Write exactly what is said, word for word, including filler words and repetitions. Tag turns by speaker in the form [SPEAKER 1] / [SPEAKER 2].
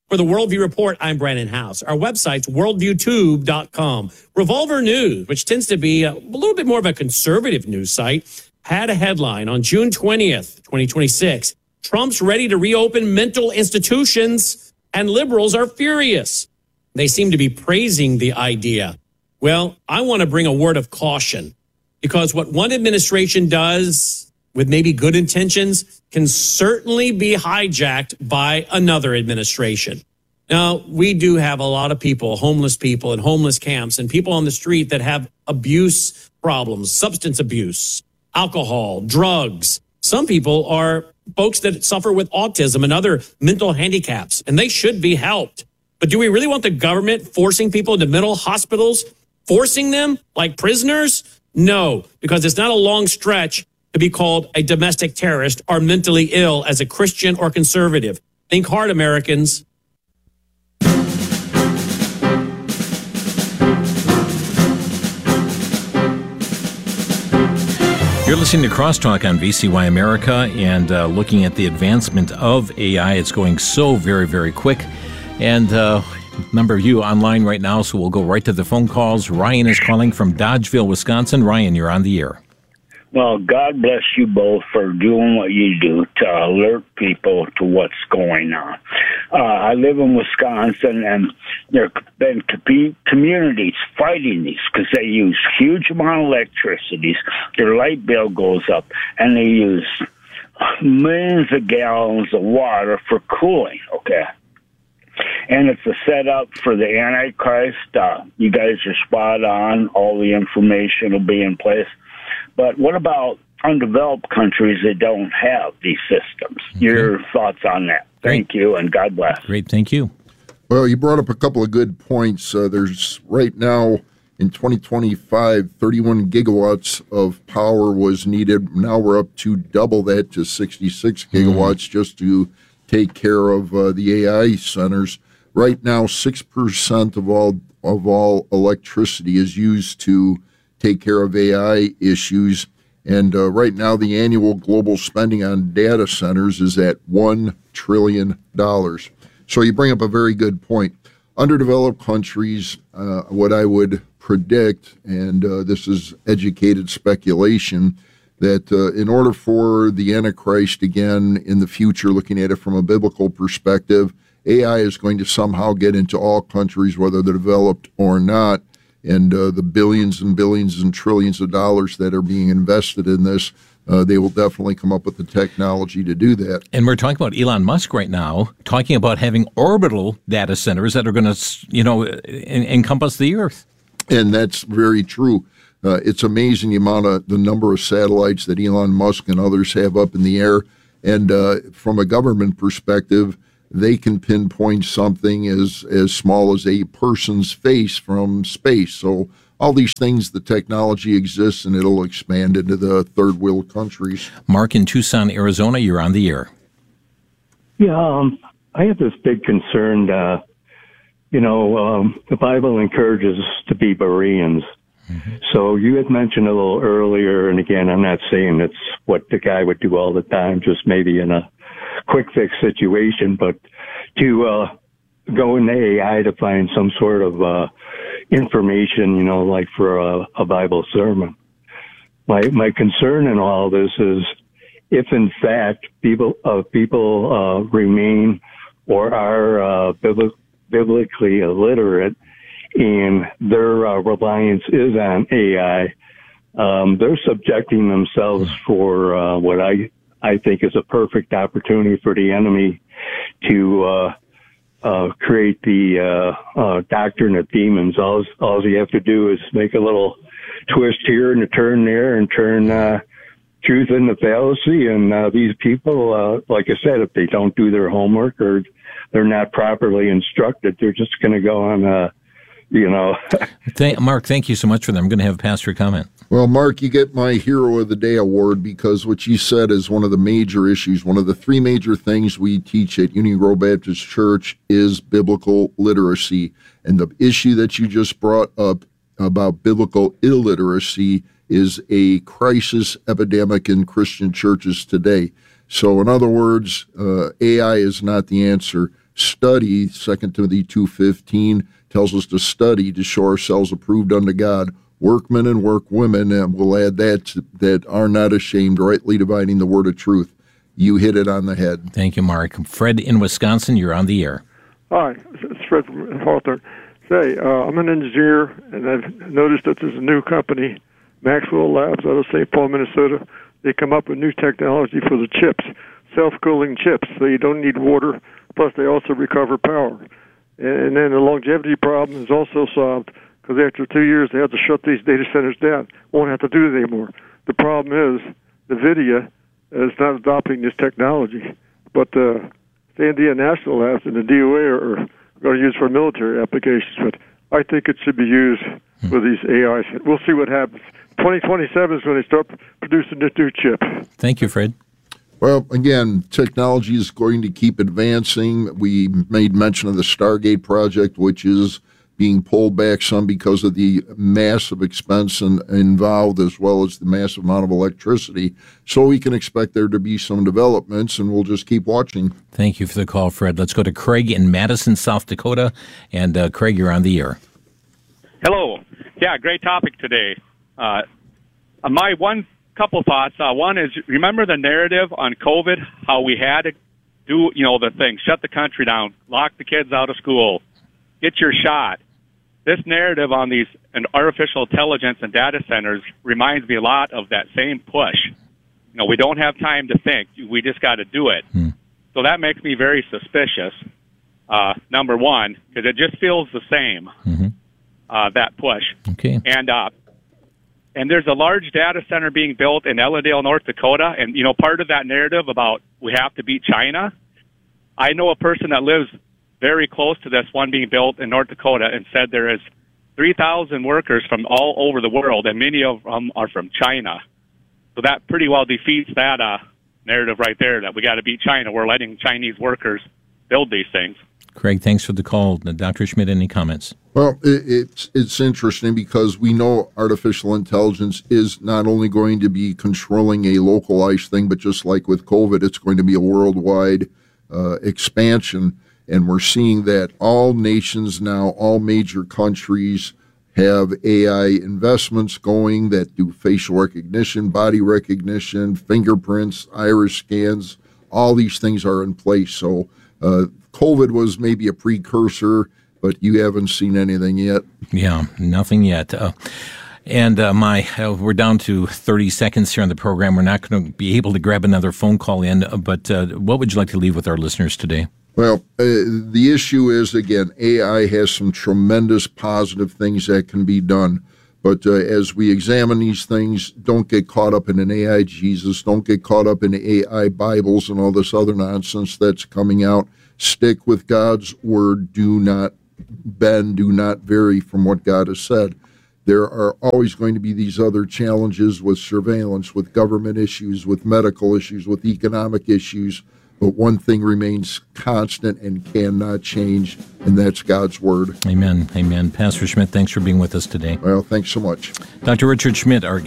[SPEAKER 1] For the Worldview Report, I'm Brandon House. Our website's worldview tube dot com. Revolver News, which tends to be a little bit more of a conservative news site, had a headline on June twentieth, twenty twenty-six. Trump's ready to reopen mental institutions, and liberals are furious. They seem to be praising the idea. Well, I want to bring a word of caution, because what one administration does with maybe good intentions can certainly be hijacked by another administration. Now, we do have a lot of people, homeless people in homeless camps, and people on the street that have abuse problems, substance abuse, alcohol, drugs. Some people are folks that suffer with autism and other mental handicaps, and they should be helped. But do we really want the government forcing people into mental hospitals, forcing them like prisoners? No, because it's not a long stretch to be called a domestic terrorist or mentally ill as a Christian or conservative. Think hard, Americans.
[SPEAKER 2] You're listening to Crosstalk on V C Y America, and uh, looking at the advancement of A I. It's going so very, very quick. And uh, a number of you online right now, so we'll go right to the phone calls. Ryan is calling from Dodgeville, Wisconsin. Ryan, you're on the air.
[SPEAKER 3] Well, God bless you both for doing what you do to alert people to what's going on. Uh, I live in Wisconsin, and there have been communities fighting these because they use huge amount of electricity. Their light bill goes up, and they use millions of gallons of water for cooling, okay? And it's a setup for the Antichrist. Uh, you guys are spot on. All the information will be in place. But what about undeveloped countries that don't have these systems? Okay. Your thoughts on that? Thank Great. you, and God bless.
[SPEAKER 2] Great, thank you.
[SPEAKER 4] Well, you brought up a couple of good points. Uh, there's right now in twenty twenty-five, thirty-one gigawatts of power was needed. Now we're up to double that to sixty-six gigawatts mm. just to take care of uh, the A I centers. Right now, six percent of all of all electricity is used to take care of A I issues. And uh, right now, the annual global spending on data centers is at one trillion dollars. So you bring up a very good point. Underdeveloped countries, uh, what I would predict, and uh, this is educated speculation, that uh, in order for the Antichrist, again, in the future, looking at it from a biblical perspective, A I is going to somehow get into all countries, whether they're developed or not. And uh, the billions and billions and trillions of dollars that are being invested in this, uh, they will definitely come up with the technology to do that.
[SPEAKER 2] And we're talking about Elon Musk right now, talking about having orbital data centers that are going to, you know, en- encompass the Earth.
[SPEAKER 4] And that's very true. Uh, it's amazing the amount of the number of satellites that Elon Musk and others have up in the air. And uh, from a government perspective, they can pinpoint something as, as small as a person's face from space. So all these things, the technology exists, and it'll expand into the third world countries.
[SPEAKER 2] Mark in Tucson, Arizona, you're on the air.
[SPEAKER 5] Yeah, um, I have this big concern. Uh, you know, um, the Bible encourages us to be Bereans. Mm-hmm. So you had mentioned a little earlier, and again, I'm not saying it's what the guy would do all the time, just maybe in a quick fix situation, but to uh, go in A I to find some sort of uh, information, you know, like for a, a Bible sermon. My my concern in all this is if, in fact, people uh, people uh, remain or are uh, bibli- biblically illiterate and their uh, reliance is on A I, um, they're subjecting themselves for uh, what I I think is a perfect opportunity for the enemy to uh, uh, create the uh, uh, doctrine of demons. All, all you have to do is make a little twist here and a turn there and turn uh, truth into fallacy. And uh, these people, uh, like I said, if they don't do their homework or they're not properly instructed, they're just going to go on, uh, you know.
[SPEAKER 2] Thank, Mark, thank you so much for that. I'm going to have Pastor comment.
[SPEAKER 4] Well, Mark, you get my Hero of the Day award because what you said is one of the major issues. One of the three major things we teach at Union Grove Baptist Church is biblical literacy. And the issue that you just brought up about biblical illiteracy is a crisis epidemic in Christian churches today. So in other words, uh, A I is not the answer. study. Second Timothy two fifteen tells us to study to show ourselves approved unto God, workmen and workwomen, and we'll add that, to, that are not ashamed, rightly dividing the word of truth. You hit it on the head.
[SPEAKER 2] Thank you, Mark. Fred in Wisconsin, you're on the air.
[SPEAKER 6] Hi, it's Fred from Hawthorne. Say, uh, I'm an engineer, and I've noticed that there's a new company, Maxwell Labs, out of Saint Paul, Minnesota. They come up with new technology for the chips, self-cooling chips, so you don't need water. Plus, they also recover power. And then the longevity problem is also solved, because after two years, they have to shut these data centers down. Won't have to do it anymore. The problem is, NVIDIA is not adopting this technology. But uh, Sandia National Labs and the D O A are, are going to use for military applications. But I think it should be used for these A Is. We'll see what happens. twenty twenty-seven is when they start producing the new chip.
[SPEAKER 2] Thank you, Fred.
[SPEAKER 4] Well, again, technology is going to keep advancing. We made mention of the Stargate project, which is being pulled back some because of the massive expense in, involved, as well as the massive amount of electricity. So we can expect there to be some developments, and we'll just keep watching.
[SPEAKER 2] Thank you for the call, Fred. Let's go to Craig in Madison, South Dakota. And uh, Craig, you're on the air.
[SPEAKER 7] Hello. Yeah, great topic today. Uh, my one couple thoughts. Uh, one is, remember the narrative on COVID, how we had to do, you know, the thing, shut the country down, lock the kids out of school, get your shot. This narrative on these and artificial intelligence and data centers reminds me a lot of that same push. You know, we don't have time to think. We just got to do it. Hmm. So that makes me very suspicious, uh, number one, because it just feels the same, mm-hmm. uh, that push.
[SPEAKER 2] Okay.
[SPEAKER 7] And, uh, and there's a large data center being built in Ellendale, North Dakota. And, you know, part of that narrative about we have to beat China, I know a person that lives very close to this one being built in North Dakota and said there is three thousand workers from all over the world, and many of them are from China. So that pretty well defeats that uh, narrative right there, that we got to beat China. We're letting Chinese workers build these things.
[SPEAKER 2] Craig, thanks for the call. Doctor Schmidt, any comments?
[SPEAKER 4] Well, it, it's it's interesting because we know artificial intelligence is not only going to be controlling a localized thing, but just like with COVID, it's going to be a worldwide uh, expansion. And we're seeing that all nations now, all major countries have A I investments going that do facial recognition, body recognition, fingerprints, iris scans. All these things are in place. So uh, COVID was maybe a precursor, but you haven't seen anything yet.
[SPEAKER 2] Yeah, nothing yet. Uh, and uh, my, uh, we're down to thirty seconds here on the program. We're not going to be able to grab another phone call in, but uh, what would you like to leave with our listeners today?
[SPEAKER 4] Well, uh, the issue is, again, A I has some tremendous positive things that can be done. But uh, as we examine these things, don't get caught up in an A I Jesus. Don't get caught up in A I Bibles and all this other nonsense that's coming out. Stick with God's word. Do not bend. Do not vary from what God has said. There are always going to be these other challenges with surveillance, with government issues, with medical issues, with economic issues. But one thing remains constant and cannot change, and that's God's word.
[SPEAKER 2] Amen. Amen. Pastor Schmidt, thanks for being with us today.
[SPEAKER 4] Well, thanks so much.
[SPEAKER 2] Doctor Richard Schmidt, our